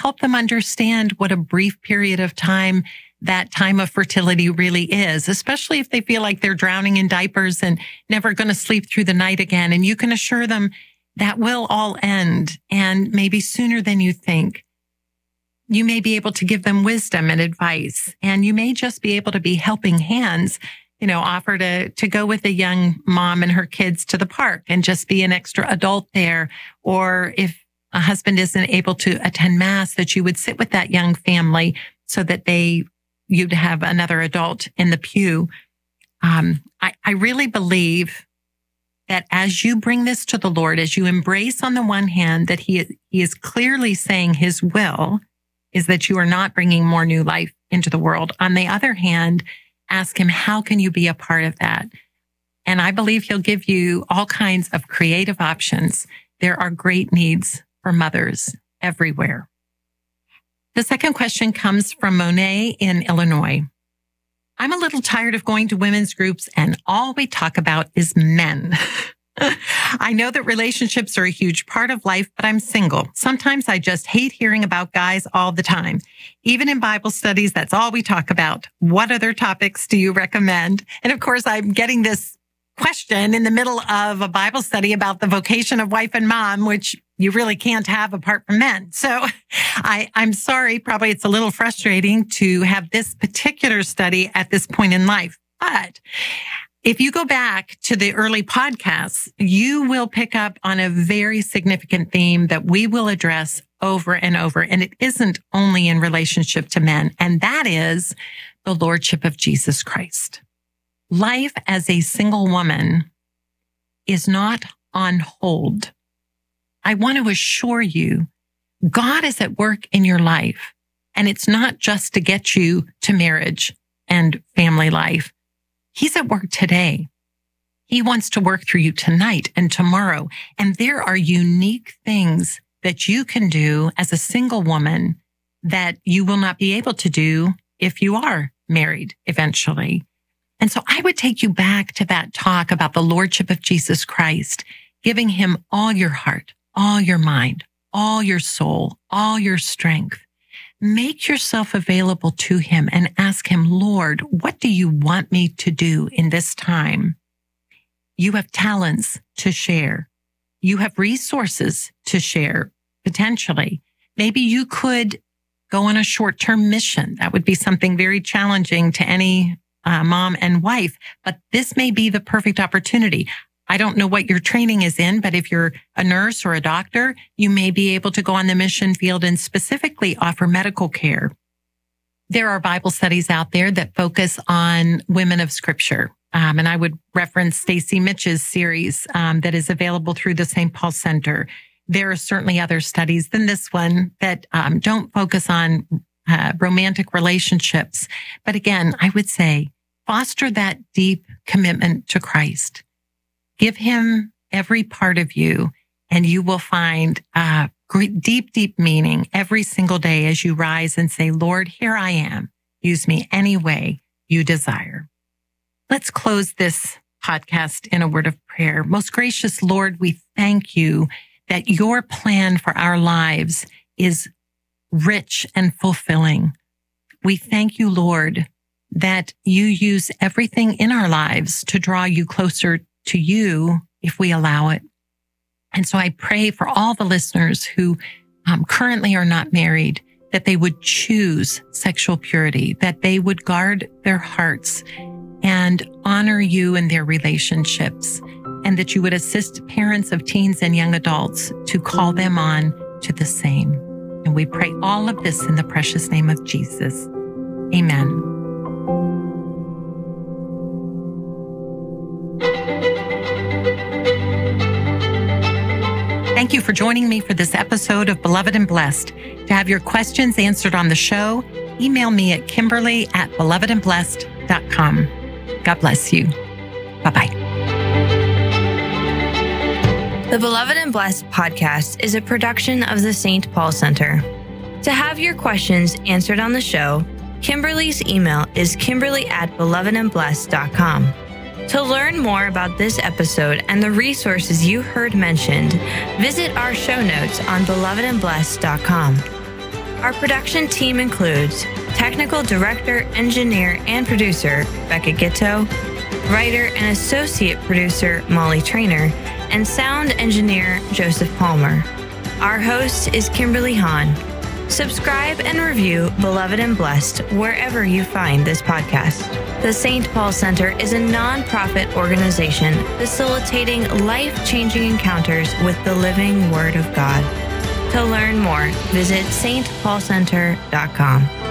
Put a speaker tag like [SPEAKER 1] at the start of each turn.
[SPEAKER 1] help them understand what a brief period of time that time of fertility really is, especially if they feel like they're drowning in diapers and never going to sleep through the night again. And you can assure them that will all end, and maybe sooner than you think. You may be able to give them wisdom and advice, and you may just be able to be helping hands, offer to go with a young mom and her kids to the park and just be an extra adult there. Or if a husband isn't able to attend mass, that you would sit with that young family so that you'd have another adult in the pew. I really believe that as you bring this to the Lord, as you embrace on the one hand that he is clearly saying his will is that you are not bringing more new life into the world. On the other hand, ask him, how can you be a part of that? And I believe he'll give you all kinds of creative options. There are great needs for mothers everywhere. The second question comes from Monet in Illinois. I'm a little tired of going to women's groups and all we talk about is men. I know that relationships are a huge part of life, but I'm single. Sometimes I just hate hearing about guys all the time. Even in Bible studies, that's all we talk about. What other topics do you recommend? And of course, I'm getting this question in the middle of a Bible study about the vocation of wife and mom, which you really can't have apart from men. So I'm sorry, probably it's a little frustrating to have this particular study at this point in life. But if you go back to the early podcasts, you will pick up on a very significant theme that we will address over and over. And it isn't only in relationship to men, and that is the Lordship of Jesus Christ. Life as a single woman is not on hold. I want to assure you, God is at work in your life, and it's not just to get you to marriage and family life. He's at work today. He wants to work through you tonight and tomorrow. And there are unique things that you can do as a single woman that you will not be able to do if you are married eventually. And so I would take you back to that talk about the Lordship of Jesus Christ, giving him all your heart, all your mind, all your soul, all your strength. Make yourself available to him and ask him, Lord, what do you want me to do in this time? You have talents to share. You have resources to share, potentially. Maybe you could go on a short-term mission. That would be something very challenging to any mom and wife, but this may be the perfect opportunity. I don't know what your training is in, but if you're a nurse or a doctor, you may be able to go on the mission field and specifically offer medical care. There are Bible studies out there that focus on women of Scripture. And I would reference Stacy Mitch's series that is available through the St. Paul Center. There are certainly other studies than this one that don't focus on romantic relationships. But again, I would say foster that deep commitment to Christ. Give him every part of you, and you will find great, deep meaning every single day as you rise and say, Lord, here I am. Use me any way you desire. Let's close this podcast in a word of prayer. Most gracious Lord, we thank you that your plan for our lives is rich and fulfilling. We thank you, Lord, that you use everything in our lives to draw you closer to you if we allow it. And so I pray for all the listeners who currently are not married, that they would choose sexual purity, that they would guard their hearts and honor you in their relationships, and that you would assist parents of teens and young adults to call them on to the same. And we pray all of this in the precious name of Jesus. Amen. Thank you for joining me for this episode of Beloved and Blessed. To have your questions answered on the show, email me at kimberly@belovedandblessed.com. God bless you. Bye-bye.
[SPEAKER 2] The Beloved and Blessed podcast is a production of the St. Paul Center. To have your questions answered on the show, Kimberly's email is kimberly@belovedandblessed.com. To learn more about this episode and the resources you heard mentioned, visit our show notes on belovedandblessed.com. Our production team includes technical director, engineer, and producer Becca Gitto, writer and associate producer Molly Trainer, and sound engineer Joseph Palmer. Our host is Kimberly Hahn. Subscribe and review Beloved and Blessed wherever you find this podcast. The St. Paul Center is a nonprofit organization facilitating life-changing encounters with the living Word of God. To learn more, visit stpaulcenter.com.